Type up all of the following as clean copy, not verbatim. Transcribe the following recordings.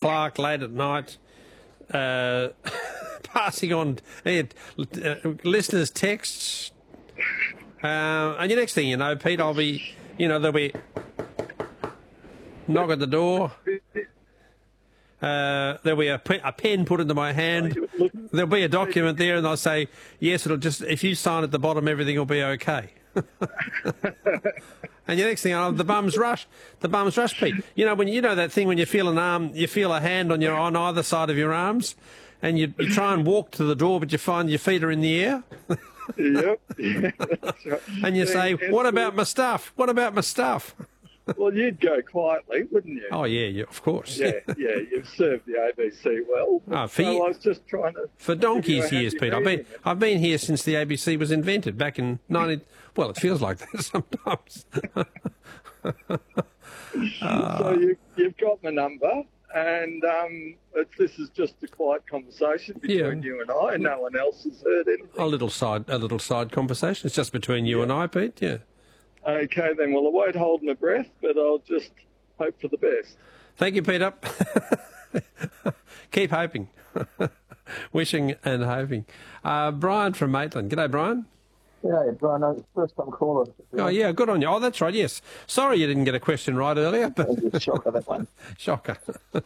Clark late at night, passing on listeners' texts. And the next thing you know, Pete, I'll be, there'll be knock at the door. There'll be a pen put into my hand. There'll be a document there, and I'll say, yes, if you sign at the bottom, everything will be okay. And the next thing I know, the bums rush, Pete. When that thing when you feel an arm, you feel a hand on either side of your arms, and you try and walk to the door, but you find your feet are in the air. Yep. Yeah, that's right. And you say, what about my stuff? What about my stuff? Well, you'd go quietly, wouldn't you? Oh, yeah, of course. Yeah, you've served the ABC well. So I was just trying to... For donkey's years, Pete. I've been here since the ABC was invented, back in 90... Well, it feels like that sometimes. So you've got my number, and this is just a quiet conversation between you and I. No one else has heard anything. A little side conversation. It's just between you and I, Pete, yeah. Okay, then. Well, I won't hold my breath, but I'll just hope for the best. Thank you, Peter. Keep hoping. Wishing and hoping. Brian from Maitland. G'day, Brian. Yeah, Brian, first-time caller. Oh, yeah, good on you. Oh, that's right, yes. Sorry you didn't get a question right earlier. But Shocker, that one. Shocker.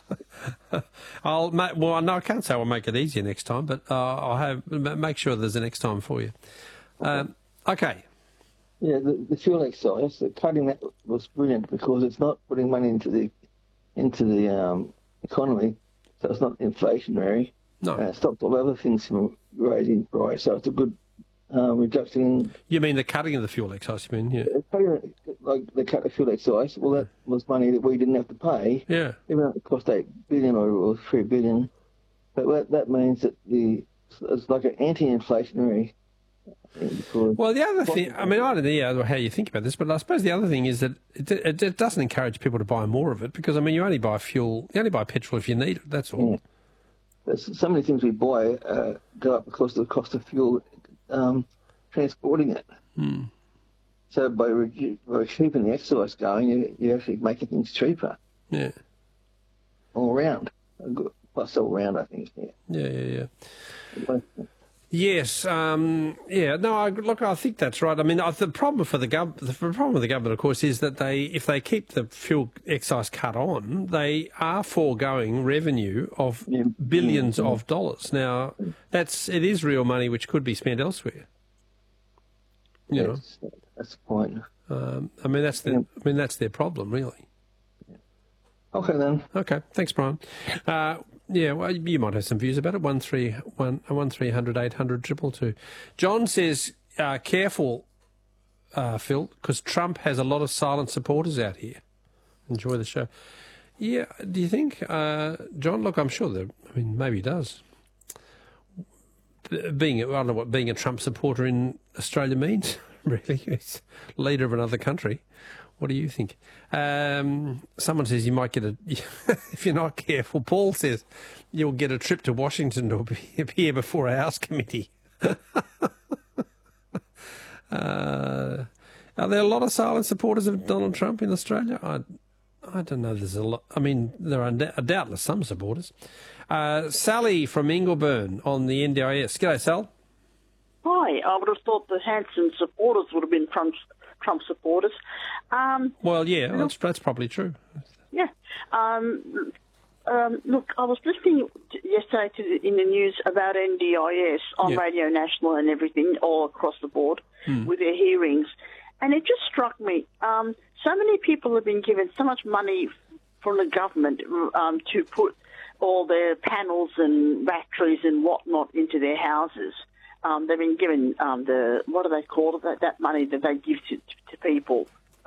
I can't say I'll make it easier next time, but I'll make sure there's a next time for you. Okay. Yeah, the fuel excise, cutting that was brilliant because it's not putting money into the economy, so it's not inflationary. No. Stopped all other things from raising price, so it's a good reduction. You mean the cutting of the fuel excise? You mean, yeah. Like they cut the fuel excise. Well, that was money that we didn't have to pay. Yeah. Even though it cost $8 billion or $3 billion, but that means that it's like an anti-inflationary. Well, the other thing, I don't know how you think about this, but I suppose the other thing is that it doesn't encourage people to buy more of it because, you only buy petrol if you need it, that's all. Yeah. So many things we buy go up because of the cost of fuel transporting it. Hmm. So by keeping the excise going, you're actually making things cheaper. Yeah. All round. Plus all round, I think, Yeah. Yes, No, I think that's right. The problem with the government, of course, is that if they keep the fuel excise cut on, they are foregoing revenue of billions of dollars. Now, it is real money which could be spent elsewhere. That's the point. That's their problem, really. Okay, then. Okay, thanks, Brian. Well, you might have some views about it. 1300 800 222. John says, careful, Phil, because Trump has a lot of silent supporters out here. Enjoy the show. Yeah, do you think, John? Look, I'm sure maybe he does. I don't know what being a Trump supporter in Australia means, really. He's leader of another country. What do you think? Someone says you might get if you're not careful. Paul says you'll get a trip to Washington to appear before a House committee. Are there a lot of silent supporters of Donald Trump in Australia? I don't know. There's a lot. There are doubtless some supporters. Sally from Ingleburn on the NDIS. G'day, Sal. Hi. I would have thought the Hanson supporters would have been Trump supporters. Well, yeah, that's probably true. Yeah. Look, I was listening yesterday in the news about NDIS on Radio National and everything all across the board with their hearings, and it just struck me. So many people have been given so much money from the government to put all their panels and batteries and whatnot into their houses. They've been given what do they call it? That money that they give to people.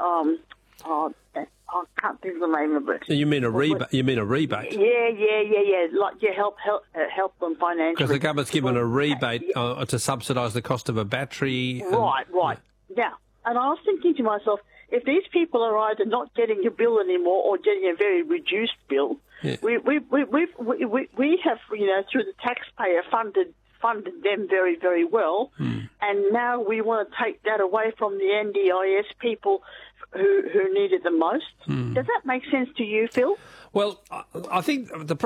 I can't think of the name of it. You mean a rebate? Yeah. Like help them financially. Because the government's given a rebate to subsidise the cost of a battery. Right. Yeah. And I was thinking to myself, if these people are either not getting a bill anymore or getting a very reduced bill, we have through the taxpayer funded them very, very well, and now we want to take that away from the NDIS people who need it the most. Does that make sense to you, Phil? Well, I think